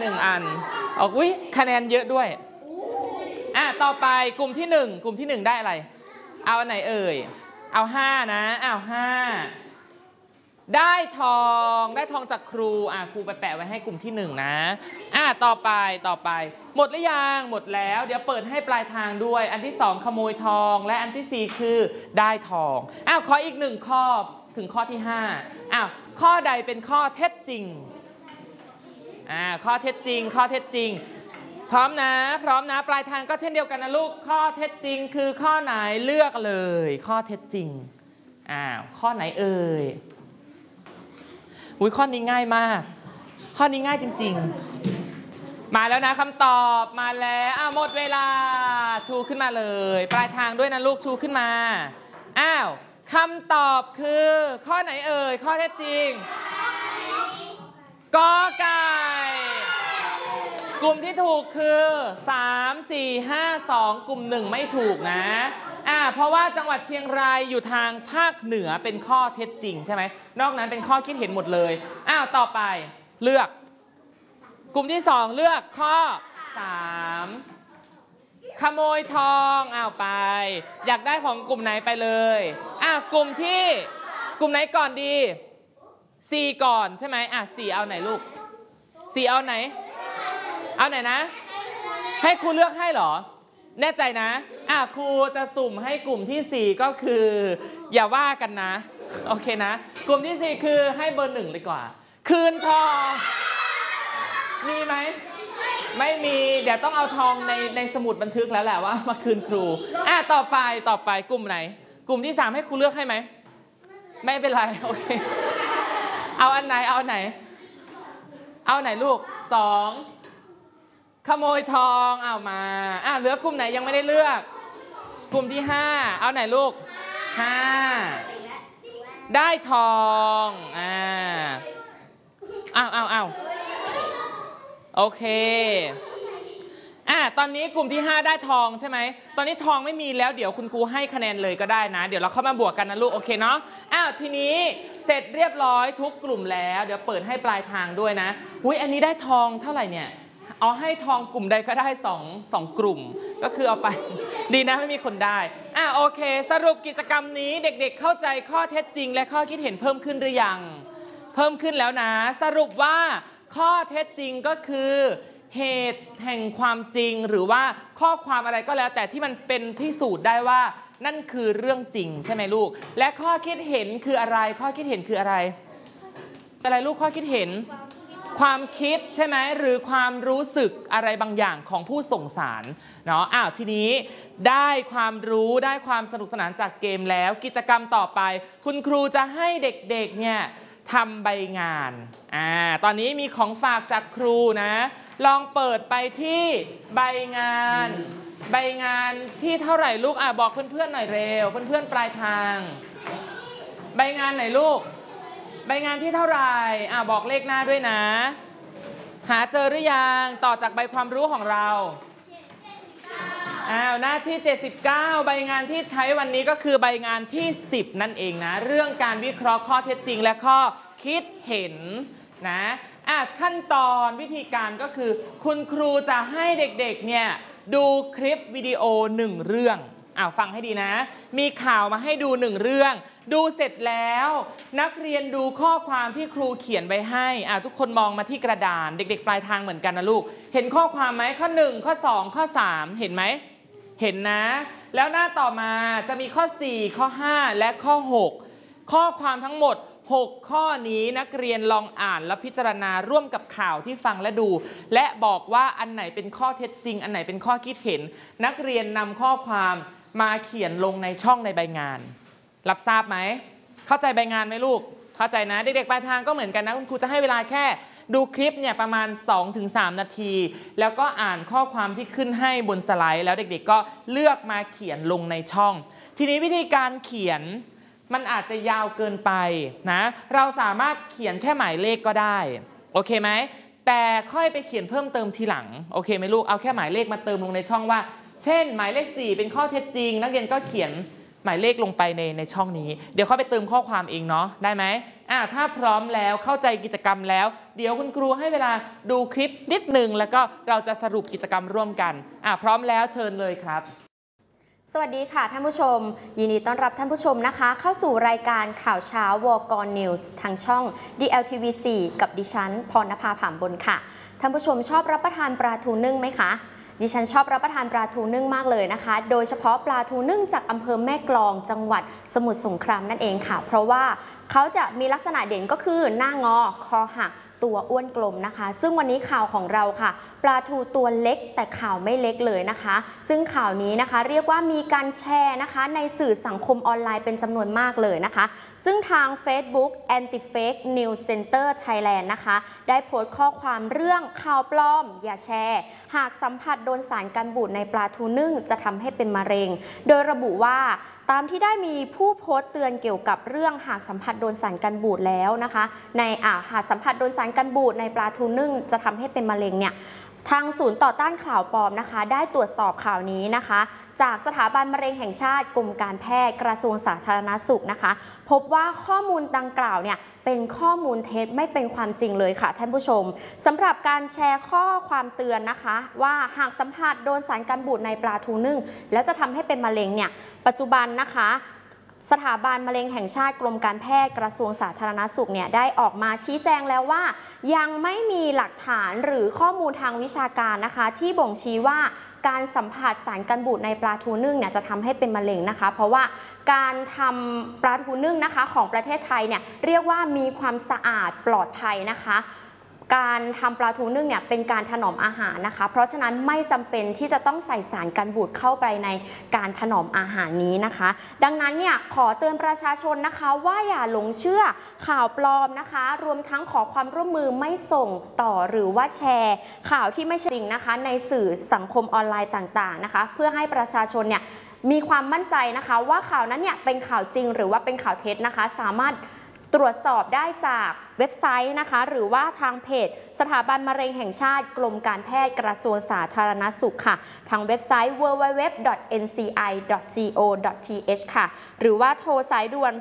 1 อันอุ๊ยคะแนนเยอะด้วยต่อไปกลุ่มที่1ได้อะไรเอาอันไหนเอ่ยเอา5นะเอา5ได้ทองจากครูครูไปแปะไว้ให้กลุ่มที่1นะต่อไปหมดหรือยังหมดแล้วเดี๋ยวเปิดให้ปลายทางด้วยอันที่2ขโมยทองและอันที่4คือได้ทองขออีก1ข้อถึงข้อที่5ข้อใดเป็นข้อเท็จจริงข้อเท็จจริงพร้อมนะปลายทางก็เช่นเดียวกันนะลูกข้อเท็จจริงคือข้อไหนเลือกเลยข้อเท็จจริงข้อไหนเอ่ยข้อนี้ง่ายมากข้อนี้ง่ายจริงๆมาแล้วนะคำตอบมาแล้วหมดเวลาชูขึ้นมาเลยปลายทางด้วยนะลูกชูขึ้นมาคำตอบคือข้อไหนเอ่ยข้อเท็จจริงกอไก่กลุ่มที่ถูกคือ3 4 5 2กลุ่ม1ไม่ถูกนะเพราะว่าจังหวัดเชียงรายอยู่ทางภาคเหนือเป็นข้อเท็จจริงใช่ไหมนอกนั้นเป็นข้อคิดเห็นหมดเลยต่อไปเลือกกลุ่มที่2เลือกข้อ3ขโมยทองไปอยากได้ของกลุ่มไหนไปเลยกลุ่มไหนก่อนดี4ก่อนใช่ไหม4เอาไหนลูก4เอาไหนนะให้ครูเลือกให้เหรอแน่ใจนะครูจะสุ่มให้กลุ่มที่4ก็คืออย่าว่ากันนะโอเคนะกลุ่มที่4คือให้เบอร์1เลยกว่าคืนทองมีไหมไม่มีเดี๋ยวต้องเอาทองในสมุดบันทึกแล้วแหละว่ามาคืนครูต่อไปกลุ่มไหนกลุ่มที่3ให้ครูเลือกให้ไหมไม่เป็นไรโอเคเอาอันไหนลูก2ขโมยทองมาเหลือกลุ่มไหนยังไม่ได้เลือกกลุ่มที่5เอาไหนลูก5ได้ทองโอเคตอนนี้กลุ่มที่5ได้ทองใช่ไหมตอนนี้ทองไม่มีแล้วเดี๋ยวคุณครูให้คะแนนเลยก็ได้นะเดี๋ยวเราเข้ามาบวกกันนะลูกโอเคเนาะทีนี้เสร็จเรียบร้อยทุกกลุ่มแล้วเดี๋ยวเปิดให้ปลายทางด้วยนะอันนี้ได้ทองเท่าไหร่เนี่ยเอาให้ทองกลุ่มใดก็ได้2กลุ่มก็คือเอาไปดีนะไม่มีคนได้โอเคสรุปกิจกรรมนี้เด็กๆเข้าใจข้อเท็จจริงและข้อคิดเห็นเพิ่มขึ้นหรือยังเพิ่มขึ้นแล้วนะสรุปว่าข้อเท็จจริงก็คือเหตุแห่งความจริงหรือว่าข้อความอะไรก็แล้วแต่ที่มันเป็นพิสูจน์ได้ว่านั่นคือเรื่องจริงใช่ไหมลูกและข้อคิดเห็นคืออะไรข้อคิดเห็นคืออะไรลูกข้อคิดเห็นความคิดใช่ไหมหรือความรู้สึกอะไรบางอย่างของผู้ส่งสารเนาะทีนี้ได้ความรู้ได้ความสนุกสนานจากเกมแล้วกิจกรรมต่อไปคุณครูจะให้เด็กๆเนี่ยทำใบงานตอนนี้มีของฝากจากครูนะลองเปิดไปที่ใบงานที่เท่าไหร่ลูกบอกเพื่อนๆหน่อยเร็วเพื่อนๆปลายทางใบงานไหนลูกใบงานที่เท่าไหร่บอกเลขหน้าด้วยนะหาเจอหรือยังต่อจากใบความรู้ของเราหน้าที่79ใบงานที่ใช้วันนี้ก็คือใบงานที่10นั่นเองนะเรื่องการวิเคราะห์ข้อเท็จจริงและข้อคิดเห็นนะขั้นตอนวิธีการก็คือคุณครูจะให้เด็กๆเนี่ยดูคลิปวิดีโอ1เรื่องฟังให้ดีนะมีข่าวมาให้ดู1เรื่องดูเสร็จแล้วนักเรียนดูข้อความที่ครูเขียนไว้ให้ทุกคนมองมาที่กระดานเด็กๆปลายทางเหมือนกันนะลูกเห็นข้อความไหมข้อ1ข้อ2ข้อ3เห็นไหมเห็นนะแล้วหน้าต่อมาจะมีข้อ4ข้อ5และข้อ6ข้อความทั้งหมด6ข้อนี้นักเรียนลองอ่านและพิจารณาร่วมกับข่าวที่ฟังและดูและบอกว่าอันไหนเป็นข้อเท็จจริงอันไหนเป็นข้อคิดเห็นนักเรียนนำข้อความมาเขียนลงในช่องในใบงานรับทราบไหมเข้าใจใบงานไหมลูกเข้าใจนะเด็กๆปลายทางก็เหมือนกันนะคุณครูจะให้เวลาแค่ดูคลิปเนี่ยประมาณ 2-3 นาทีแล้วก็อ่านข้อความที่ขึ้นให้บนสไลด์แล้วเด็กๆก็เลือกมาเขียนลงในช่องทีนี้วิธีการเขียนมันอาจจะยาวเกินไปนะเราสามารถเขียนแค่หมายเลขก็ได้โอเคไหมแต่ค่อยไปเขียนเพิ่มเติมทีหลังโอเคไหมลูกเอาแค่หมายเลขมาเติมลงในช่องว่าเช่นหมายเลข4เป็นข้อเท็จจริงนักเรียนก็เขียนหมายเลขลงไปในช่องนี้เดี๋ยวเข้าไปเติมข้อความเองเนาะได้ไหมถ้าพร้อมแล้วเข้าใจกิจกรรมแล้วเดี๋ยวคุณครูให้เวลาดูคลิปนิดหนึ่งแล้วก็เราจะสรุปกิจกรรมร่วมกันพร้อมแล้วเชิญเลยครับสวัสดีค่ะท่านผู้ชมยินดีต้อนรับท่านผู้ชมนะคะเข้าสู่รายการข่าวเช้าวกนิวส์ทางช่อง DLTV4 กับดิฉันพรณภา ผามบนค่ะท่านผู้ชมชอบรับประทานปลาทูนึ่งไหมคะดิฉันชอบรับประทานปลาทูนึ่งมากเลยนะคะโดยเฉพาะปลาทูนึ่งจากอำเภอแม่กลองจังหวัดสมุทรสงครามนั่นเองค่ะเพราะว่าเขาจะมีลักษณะเด่นก็คือหน้างอคอหักตัวอ้วนกลมนะคะซึ่งวันนี้ข่าวของเราค่ะปลาทูตัวเล็กแต่ข่าวไม่เล็กเลยนะคะซึ่งข่าวนี้นะคะเรียกว่ามีการแชร์นะคะในสื่อสังคมออนไลน์เป็นจำนวนมากเลยนะคะซึ่งทาง Facebook Anti-Fake News Center Thailand นะคะได้โพสต์ข้อความเรื่องข่าวปลอมอย่าแชร์หากสัมผัสโดนสารกันบูดในปลาทูนึ่งจะทำให้เป็นมะเร็งโดยระบุว่าตามที่ได้มีผู้โพสต์เตือนเกี่ยวกับเรื่องหากสัมผัสโดนสารกันบูดแล้วนะคะในหากสัมผัสโดนสารกันบูดในปลาทูนึ่งจะทำให้เป็นมะเร็งเนี่ยทางศูนย์ต่อต้านข่าวปลอมนะคะได้ตรวจสอบข่าวนี้นะคะจากสถาบันมะเร็งแห่งชาติกรมการแพทย์กระทรวงสาธารณสุขนะคะพบว่าข้อมูลดังกล่าวเนี่ยเป็นข้อมูลเท็จไม่เป็นความจริงเลยค่ะท่านผู้ชมสำหรับการแชร์ข้อความเตือนนะคะว่าหากสัมผัสโดนสารกันบูดในปลาทูนึ่งแล้วจะทำให้เป็นมะเร็งเนี่ยปัจจุบันนะคะสถาบันมะเร็งแห่งชาติกรมการแพทย์กระทรวงสาธารณสุขเนี่ยได้ออกมาชี้แจงแล้วว่ายังไม่มีหลักฐานหรือข้อมูลทางวิชาการนะคะที่บ่งชี้ว่าการสัมผัสสารกันบูดในปลาทูนึ่งเนี่ยจะทำให้เป็นมะเร็งนะคะเพราะว่าการทำปลาทูนึ่งนะคะของประเทศไทยเนี่ยเรียกว่ามีความสะอาดปลอดภัยนะคะการทำปลาทูนึ่งเนี่ยเป็นการถนอมอาหารนะคะเพราะฉะนั้นไม่จำเป็นที่จะต้องใส่สารกันบูดเข้าไปในการถนอมอาหารนี้นะคะดังนั้นเนี่ยขอเตือนประชาชนนะคะว่าอย่าหลงเชื่อข่าวปลอมนะคะรวมทั้งขอความร่วมมือไม่ส่งต่อหรือว่าแชร์ข่าวที่ไม่จริงนะคะในสื่อสังคมออนไลน์ต่างๆนะคะเพื่อให้ประชาชนเนี่ยมีความมั่นใจนะคะว่าข่าวนั้นเนี่ยเป็นข่าวจริงหรือว่าเป็นข่าวเท็จนะคะสามารถตรวจสอบได้จากเว็บไซต์นะคะหรือว่าทางเพจสถาบันมะเร็งแห่งชาติกรมการแพทย์กระทรวงสาธารณสุขค่ะทางเว็บไซต์ www.nci.go.th ค่ะหรือว่าโทรสายด่วน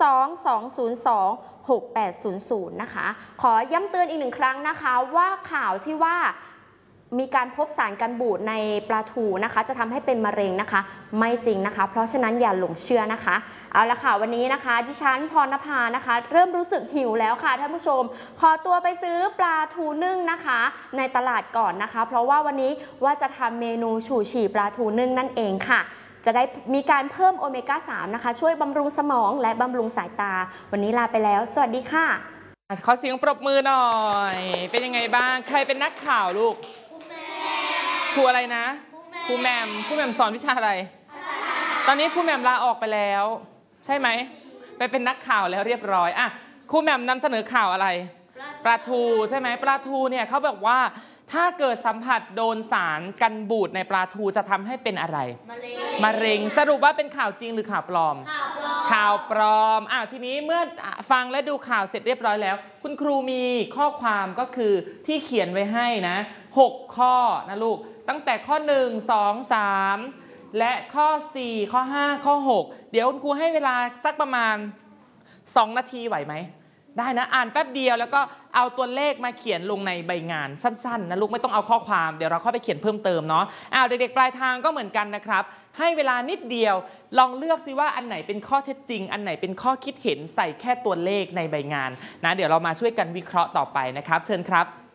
02-202-6800 นะคะขอย้ำเตือนอีกหนึ่งครั้งนะคะว่าข่าวที่ว่ามีการพบสารกันบูดในปลาทูนะคะจะทำให้เป็นมะเร็งนะคะไม่จริงนะคะเพราะฉะนั้นอย่าหลงเชื่อนะคะเอาละค่ะวันนี้นะคะดิฉันพรณภานะคะเริ่มรู้สึกหิวแล้วค่ะท่านผู้ชมขอตัวไปซื้อปลาทูนึ่งนะคะในตลาดก่อนนะคะเพราะว่าวันนี้ว่าจะทำเมนูฉู่ฉี่ปลาทูนึ่งนั่นเองค่ะจะได้มีการเพิ่มโอเมก้า 3นะคะช่วยบำรุงสมองและบำรุงสายตาวันนี้ลาไปแล้วสวัสดีค่ะขอเสียงปรบมือหน่อยเป็นยังไงบ้างใครเป็นนักข่าวลูกครูอะไรนะครูแหม่มสอนวิชาอะไรตอนนี้ครูแหม่มลาออกไปแล้วใช่ไหมไปเป็นนักข่าวแล้วเรียบร้อยครูแหม่มนำเสนอข่าวอะไรปลาทูใช่ไหมปลาทูเนี่ยเขาบอกว่าถ้าเกิดสัมผัสโดนสารกันบูดในปลาทูจะทำให้เป็นอะไรมะเร็งสรุปว่าเป็นข่าวจริงหรือข่าวปลอมข่าวปลอมทีนี้เมื่อฟังและดูข่าวเสร็จเรียบร้อยแล้วคุณครูมีข้อความก็คือที่เขียนไว้ให้นะ6 ข้อนะลูกตั้งแต่ข้อ1 2 3และข้อ4ข้อ5ข้อ6เดี๋ยวคุณครูให้เวลาสักประมาณ2 นาทีไหวไหมได้นะอ่านแป๊บเดียวแล้วก็เอาตัวเลขมาเขียนลงในใบงานสั้นๆนะลูกไม่ต้องเอาข้อความเดี๋ยวเราเข้าไปเขียนเพิ่มเติมเนาะเด็กๆปลายทางก็เหมือนกันนะครับให้เวลานิดเดียวลองเลือกซิว่าอันไหนเป็นข้อเท็จจริงอันไหนเป็นข้อคิดเห็นใส่แค่ตัวเลขในใบงานนะเดี๋ยวเรามาช่วยกันวิเคราะห์ต่อไปนะครับเชิญครับ